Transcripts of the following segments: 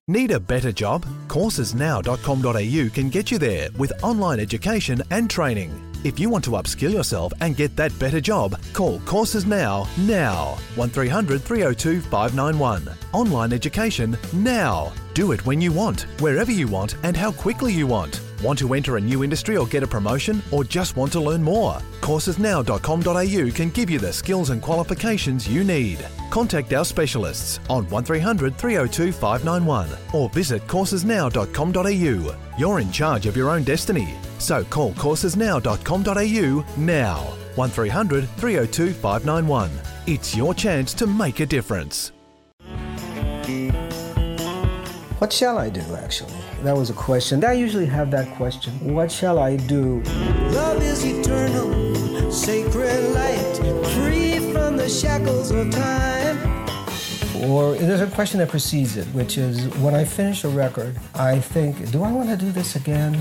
Need a better job? Coursesnow.com.au can get you there with online education and training. If you want to upskill yourself and get that better job, call Courses Now. 1300 302 591. Online education now. Do it when you want, wherever you want, and how quickly you want. Want to enter a new industry or get a promotion, or just want to learn more? Coursesnow.com.au can give you the skills and qualifications you need. Contact our specialists on 1300 302 591 or visit coursesnow.com.au. You're in charge of your own destiny. So call coursesnow.com.au now. 1300 302 591. It's your chance to make a difference. What shall I do, actually? That was a question. I usually have that question. What shall I do? Love is eternal, sacred light, free from the shackles of time. Or there's a question that precedes it, which is, when I finish a record, I think, do I want to do this again?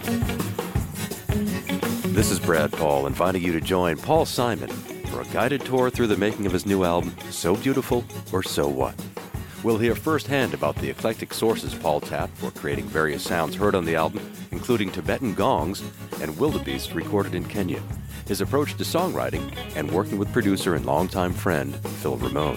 This is Brad Paul, inviting you to join Paul Simon for a guided tour through the making of his new album, So Beautiful or So What? We'll hear firsthand about the eclectic sources Paul tapped for creating various sounds heard on the album, including Tibetan gongs and wildebeest recorded in Kenya, his approach to songwriting, and working with producer and longtime friend Phil Ramone.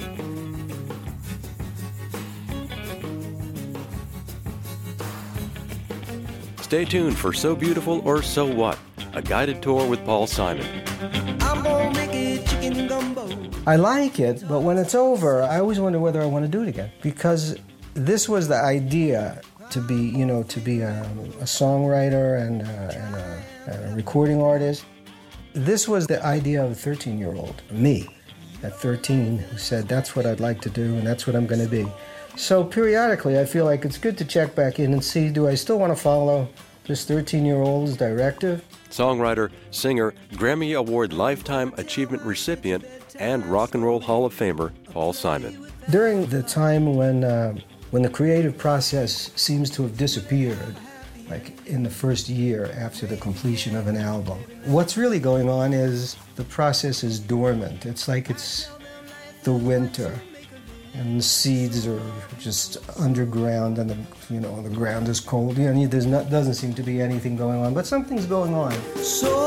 Stay tuned for So Beautiful or So What? A guided tour with Paul Simon. I'm gonna make it chicken gumbo. I like it, but when it's over, I always wonder whether I want to do it again. Because this was the idea to be a songwriter and a recording artist. This was the idea of a 13-year-old, me, at 13, who said, that's what I'd like to do and that's what I'm going to be. So periodically, I feel like it's good to check back in and see, do I still want to follow this 13-year-old's directive? Songwriter, singer, Grammy Award Lifetime Achievement recipient, and Rock and Roll Hall of Famer Paul Simon. During the time when the creative process seems to have disappeared, like in the first year after the completion of an album, what's really going on is the process is dormant. It's like it's the winter, and the seeds are just underground, and the ground is cold. Doesn't seem to be anything going on, but something's going on. So